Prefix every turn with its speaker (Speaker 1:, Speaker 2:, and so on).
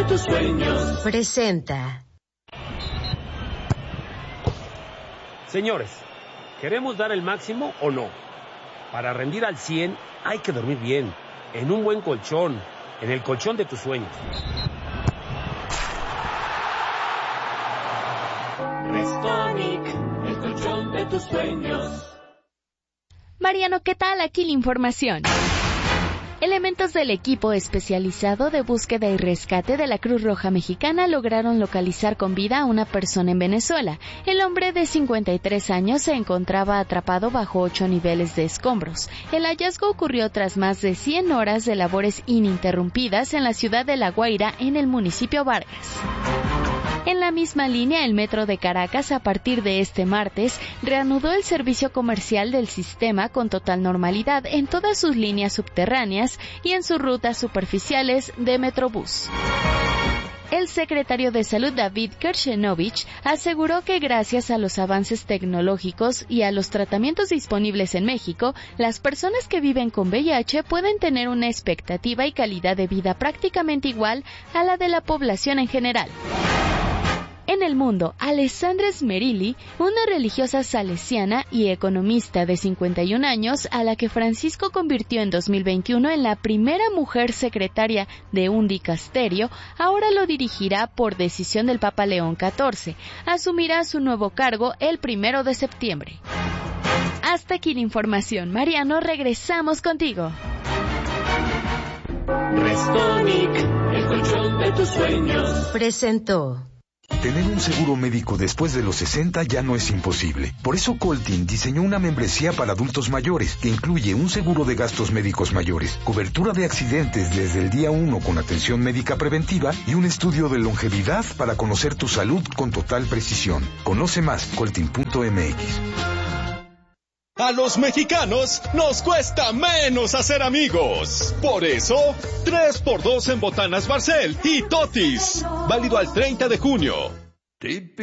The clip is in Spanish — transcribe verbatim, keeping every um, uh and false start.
Speaker 1: de tus sueños.
Speaker 2: Presenta.
Speaker 3: Señores, ¿queremos dar el máximo o no? Para rendir al cien hay que dormir bien, en un buen colchón, en el colchón de tus sueños.
Speaker 1: Restonic, el colchón de tus sueños.
Speaker 4: Mariano, ¿qué tal? Aquí la información. Elementos del equipo especializado de búsqueda y rescate de la Cruz Roja Mexicana lograron localizar con vida a una persona en Venezuela. El hombre de cincuenta y tres años se encontraba atrapado bajo ocho niveles de escombros. El hallazgo ocurrió tras más de cien horas de labores ininterrumpidas en la ciudad de La Guaira, en el municipio Vargas. En la misma línea, el Metro de Caracas, a partir de este martes, reanudó el servicio comercial del sistema con total normalidad en todas sus líneas subterráneas y en sus rutas superficiales de Metrobús. El secretario de Salud, David Kershenovich, aseguró que gracias a los avances tecnológicos y a los tratamientos disponibles en México, las personas que viven con V I H pueden tener una expectativa y calidad de vida prácticamente igual a la de la población en general. En el mundo, Alessandra Smerilli, una religiosa salesiana y economista de cincuenta y un años, a la que Francisco convirtió en dos mil veintiuno en la primera mujer secretaria de un dicasterio, ahora lo dirigirá por decisión del Papa León catorce. Asumirá su nuevo cargo el primero de septiembre. Hasta aquí la información. Mariano, regresamos contigo.
Speaker 1: Restonic, el colchón de tus sueños.
Speaker 2: Presentó.
Speaker 5: Tener un seguro médico después de los sesenta ya no es imposible. Por eso Coltin diseñó una membresía para adultos mayores que incluye un seguro de gastos médicos mayores, cobertura de accidentes desde el día uno con atención médica preventiva y un estudio de longevidad para conocer tu salud con total precisión. Conoce más, coltin punto m x.
Speaker 6: A los mexicanos nos cuesta menos hacer amigos. Por eso, tres por dos en botanas Barcel y Totis. Válido al treinta de junio.